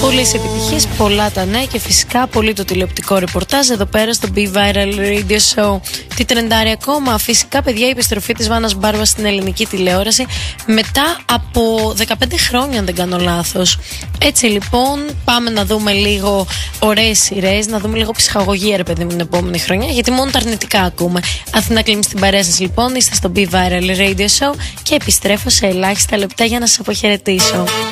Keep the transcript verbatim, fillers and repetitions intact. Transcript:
Πολλές επιτυχίες, πολλά τα νέα και φυσικά πολύ το τηλεοπτικό ρεπορτάζ εδώ πέρα στο Be Viral Radio Show. Τι τρεντάρει ακόμα, φυσικά παιδιά, η επιστροφή της Βάνας Μπάρβας στην ελληνική τηλεόραση μετά από δεκαπέντε χρόνια, αν δεν κάνω λάθος. Έτσι λοιπόν, πάμε να δούμε λίγο ωραίες σειρές, να δούμε λίγο ψυχαγωγία, ρε παιδί μου, την επόμενη χρονιά, γιατί μόνο τα αρνητικά ακούμε. Αθηνά Κλίμη στην παρέα σας λοιπόν, είστε στο Be Viral Radio Show και επιστρέφω σε ελάχιστα λεπτά για να σας αποχαιρετήσω.